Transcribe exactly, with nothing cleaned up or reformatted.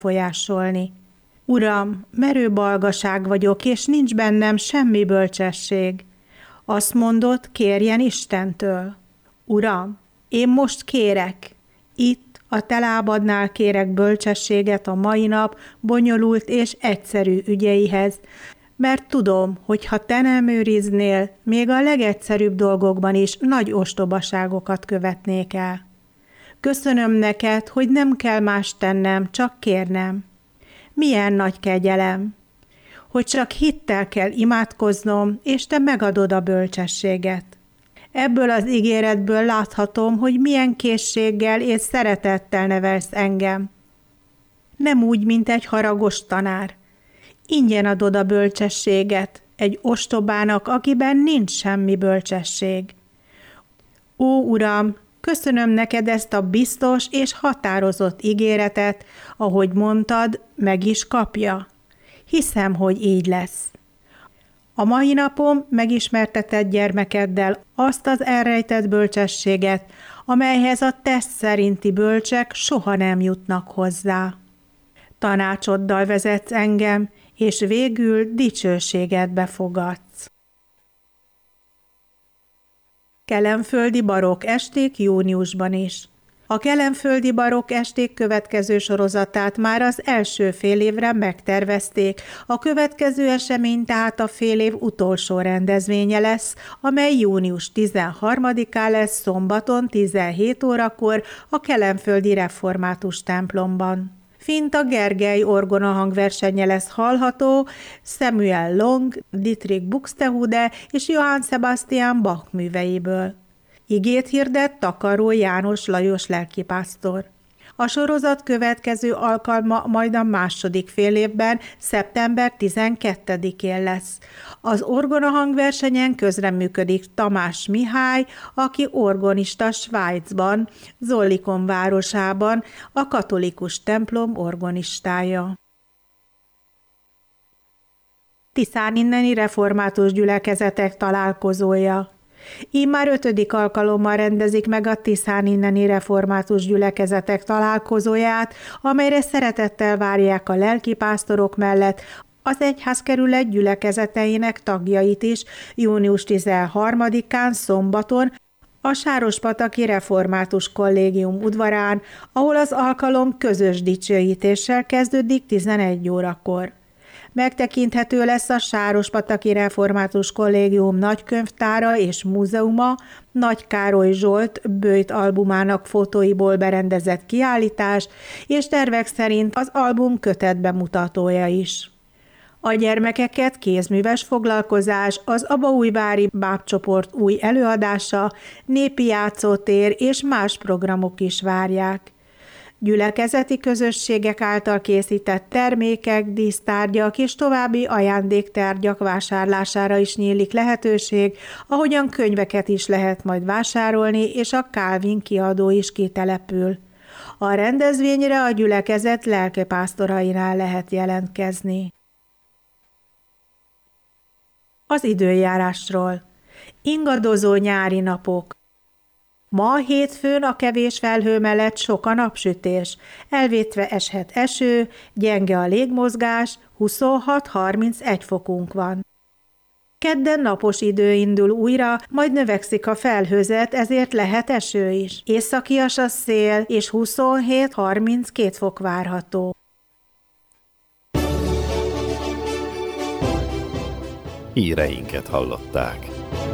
folyásolni. Uram, merő balgaság vagyok, és nincs bennem semmi bölcsesség. Azt mondod, kérjen Istentől. Uram, én most kérek. Itt a te lábadnál kérek bölcsességet a mai nap bonyolult és egyszerű ügyeihez, mert tudom, hogy ha te nem őriznél, még a legegyszerűbb dolgokban is nagy ostobaságokat követnék el. Köszönöm neked, hogy nem kell más tennem, csak kérnem. Milyen nagy kegyelem, hogy csak hittel kell imádkoznom, és te megadod a bölcsességet. Ebből az ígéretből láthatom, hogy milyen készséggel és szeretettel nevelsz engem. Nem úgy, mint egy haragos tanár. Ingyen adod a bölcsességet egy ostobának, akiben nincs semmi bölcsesség. Ó, Uram, köszönöm neked ezt a biztos és határozott ígéretet, ahogy mondtad, meg is kapja. Hiszem, hogy így lesz. A mai napom megismertetett gyermekeddel azt az elrejtett bölcsességet, amelyhez a test szerinti bölcsek soha nem jutnak hozzá. Tanácsoddal vezetsz engem, és végül dicsőségedbe fogadsz. Kelenföldi barokk esték júniusban is. A kelenföldi barokk esték következő sorozatát már az első fél évre megtervezték, a következő esemény tehát a fél év utolsó rendezvénye lesz, amely június tizenharmadikán lesz szombaton tizenhét órakor a kelenföldi református templomban. Fint a Gergely orgona hangversenye lesz hallható Samuel Long, Dietrich Buxtehude és Johann Sebastian Bach műveiből. Igét hirdett Takaró János Lajos lelkipásztor. A sorozat következő alkalma majd a második fél évben, szeptember tizenkettedikén lesz. Az orgona hangversenyen közreműködik Tamás Mihály, aki orgonista Svájcban, Zollikon városában, a katolikus templom orgonistája. Tiszáninneni református gyülekezetek találkozója. Immár ötödik alkalommal rendezik meg a tiszáninneni református gyülekezetek találkozóját, amelyre szeretettel várják a lelkipásztorok mellett az egyházkerület gyülekezeteinek tagjait is június tizenharmadikán szombaton a Sárospataki Református Kollégium udvarán, ahol az alkalom közös dicsőítéssel kezdődik tizenegy órakor. Megtekinthető lesz a Sárospataki Református Kollégium nagykönyvtára és múzeuma, Nagy Károly Zsolt böjt albumának fotóiból berendezett kiállítás, és tervek szerint az album kötetbemutatója is. A gyermekeket kézműves foglalkozás, az abaújvári bábcsoport új előadása, népi játszótér és más programok is várják. Gyülekezeti közösségek által készített termékek, dísztárgyak és további ajándéktárgyak vásárlására is nyílik lehetőség, ahogyan könyveket is lehet majd vásárolni, és a Calvin kiadó is kitelepül. A rendezvényre a gyülekezet lelkipásztorainál lehet jelentkezni. Az időjárásról. Ingadozó nyári napok. Ma hétfőn a kevés felhő mellett sok a napsütés, elvétve eshet eső, gyenge a légmozgás, huszonhat-harmincegy fokunk van. Kedden napos idő indul újra, majd növekszik a felhőzet, ezért lehet eső is. Északias a szél, és huszonhét-harminckét fok várható. Híreinket hallották.